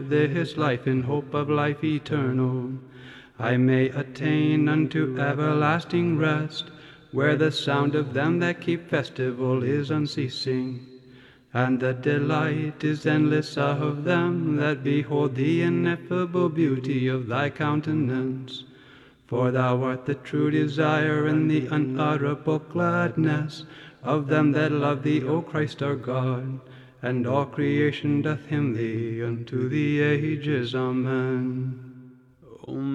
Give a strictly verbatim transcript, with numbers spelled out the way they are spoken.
live this life in hope of life eternal, I may attain unto everlasting rest, where the sound of them that keep festival is unceasing, and the delight is endless of them that behold the ineffable beauty of thy countenance. For thou art the true desire and the unutterable gladness of them that love thee, O Christ our God, and all creation doth hymn thee unto the ages. Amen. O